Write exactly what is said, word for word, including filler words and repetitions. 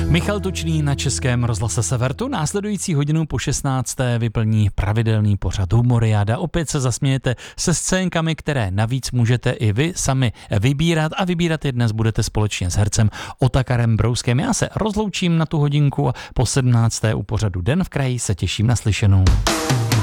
Michal Tučný na Českém rozhlase Sever. Tu následující hodinu po šestnácté vyplní pravidelný pořad Humoriáda. Opět se zasmějete se scénkami, které navíc můžete i vy sami vybírat a vybírat je dnes budete společně s hercem Otakarem Brouskem. Já se rozloučím na tu hodinku a po sedmnácté u pořadu Den v kraji se těším na slyšenou.